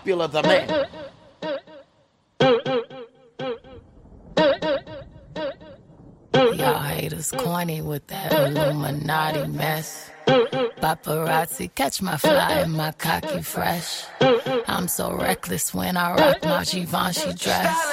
popular to me. Y'all haters corny with that Illuminati mess. Paparazzi catch my fly and my cocky fresh. I'm so reckless when I rock my Givenchy dress.